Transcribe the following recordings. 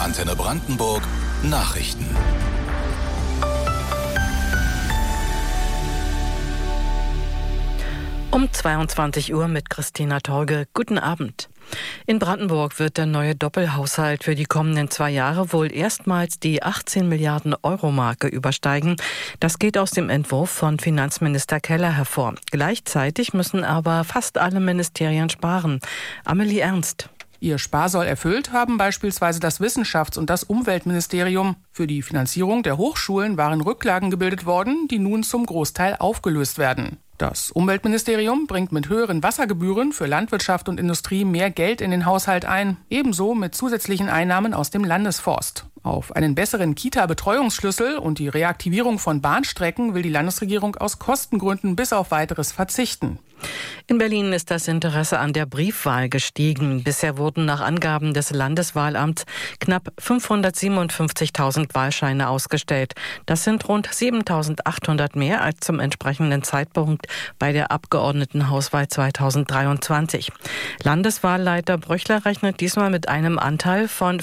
Antenne Brandenburg Nachrichten. Um 22 Uhr mit Christina Torge. Guten Abend. In Brandenburg wird der neue Doppelhaushalt für die kommenden 2 Jahre wohl erstmals die 18 Milliarden Euro Marke übersteigen. Das geht aus dem Entwurf von Finanzminister Keller hervor. Gleichzeitig müssen aber fast alle Ministerien sparen. Amelie Ernst. Ihr Sparsoll erfüllt haben beispielsweise das Wissenschafts- und das Umweltministerium. Für die Finanzierung der Hochschulen waren Rücklagen gebildet worden, die nun zum Großteil aufgelöst werden. Das Umweltministerium bringt mit höheren Wassergebühren für Landwirtschaft und Industrie mehr Geld in den Haushalt ein, ebenso mit zusätzlichen Einnahmen aus dem Landesforst. Auf einen besseren Kita-Betreuungsschlüssel und die Reaktivierung von Bahnstrecken will die Landesregierung aus Kostengründen bis auf Weiteres verzichten. In Berlin ist das Interesse an der Briefwahl gestiegen. Bisher wurden nach Angaben des Landeswahlamts knapp 557.000 Wahlscheine ausgestellt. Das sind rund 7.800 mehr als zum entsprechenden Zeitpunkt bei der Abgeordnetenhauswahl 2023. Landeswahlleiter Bröchler rechnet diesmal mit einem Anteil von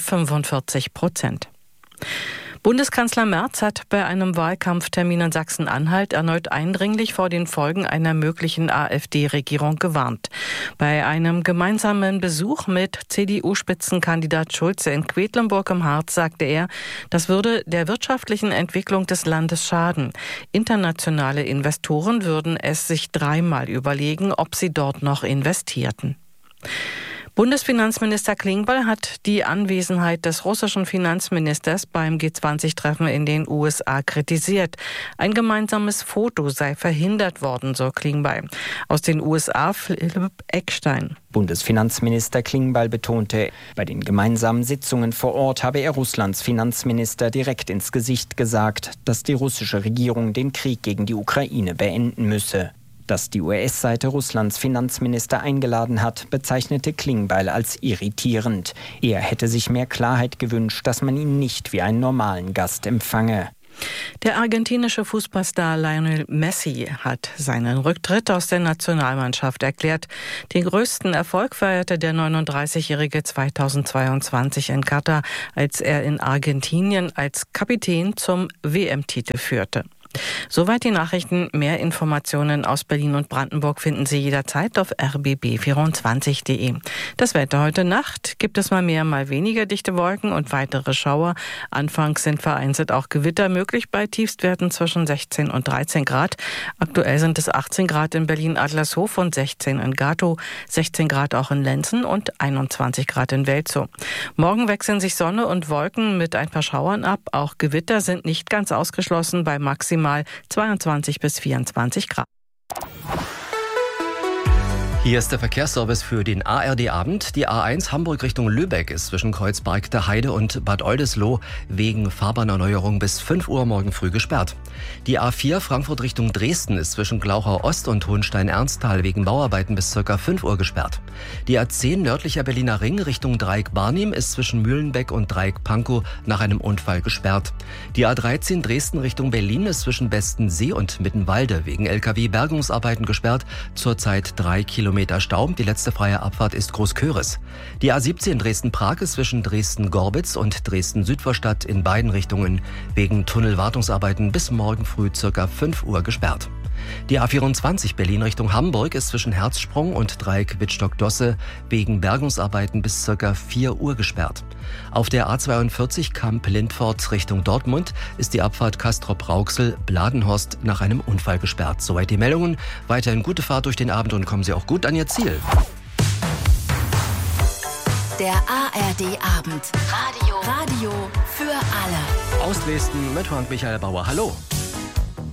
45%. Bundeskanzler Merz hat bei einem Wahlkampftermin in Sachsen-Anhalt erneut eindringlich vor den Folgen einer möglichen AfD-Regierung gewarnt. Bei einem gemeinsamen Besuch mit CDU-Spitzenkandidat Schulze in Quedlinburg im Harz sagte er, das würde der wirtschaftlichen Entwicklung des Landes schaden. Internationale Investoren würden es sich dreimal überlegen, ob sie dort noch investierten. Bundesfinanzminister Klingbeil hat die Anwesenheit des russischen Finanzministers beim G20-Treffen in den USA kritisiert. Ein gemeinsames Foto sei verhindert worden, so Klingbeil. Aus den USA Philipp Eckstein. Bundesfinanzminister Klingbeil betonte, bei den gemeinsamen Sitzungen vor Ort habe er Russlands Finanzminister direkt ins Gesicht gesagt, dass die russische Regierung den Krieg gegen die Ukraine beenden müsse. Dass die US-Seite Russlands Finanzminister eingeladen hat, bezeichnete Klingbeil als irritierend. Er hätte sich mehr Klarheit gewünscht, dass man ihn nicht wie einen normalen Gast empfange. Der argentinische Fußballstar Lionel Messi hat seinen Rücktritt aus der Nationalmannschaft erklärt. Den größten Erfolg feierte der 39-Jährige 2022 in Katar, als er in Argentinien als Kapitän zum WM-Titel führte. Soweit die Nachrichten. Mehr Informationen aus Berlin und Brandenburg finden Sie jederzeit auf rbb24.de. Das Wetter heute Nacht: gibt es mal mehr, mal weniger dichte Wolken und weitere Schauer. Anfangs sind vereinzelt auch Gewitter möglich bei Tiefstwerten zwischen 16 und 13 Grad. Aktuell sind es 18 Grad in Berlin-Adlershof und 16 in Gatow, 16 Grad auch in Lenzen und 21 Grad in Welzow. Morgen wechseln sich Sonne und Wolken mit ein paar Schauern ab. Auch Gewitter sind nicht ganz ausgeschlossen bei maximal 22 bis 24 Grad. Hier ist der Verkehrsservice für den ARD-Abend. Die A1 Hamburg Richtung Lübeck ist zwischen Kreuzberg der Heide und Bad Oldesloe wegen Fahrbahnerneuerung bis 5 Uhr morgen früh gesperrt. Die A4 Frankfurt Richtung Dresden ist zwischen Glauchau Ost und Hohenstein-Ernsthal wegen Bauarbeiten bis ca. 5 Uhr gesperrt. Die A10 nördlicher Berliner Ring Richtung Dreieck Barnim ist zwischen Mühlenbeck und Dreieck Pankow nach einem Unfall gesperrt. Die A13 Dresden Richtung Berlin ist zwischen Bestensee und Mittenwalde wegen LKW-Bergungsarbeiten gesperrt. Zurzeit 3 Kilometer Stau. Die letzte freie Abfahrt ist Großköris. Die A17 Dresden-Prag ist zwischen Dresden-Gorbitz und Dresden-Südvorstadt in beiden Richtungen wegen Tunnelwartungsarbeiten bis morgen früh ca. 5 Uhr gesperrt. Die A24 Berlin Richtung Hamburg ist zwischen Herzsprung und Dreieck Wittstock-Dosse wegen Bergungsarbeiten bis ca. 4 Uhr gesperrt. Auf der A42 Kamp-Lindfort Richtung Dortmund ist die Abfahrt Castrop-Rauxel-Bladenhorst nach einem Unfall gesperrt. Soweit die Meldungen. Weiterhin gute Fahrt durch den Abend und kommen Sie auch gut an Ihr Ziel. Der ARD-Abend. Radio für alle. Aus Dresden mit Frank Michael Bauer. Hallo.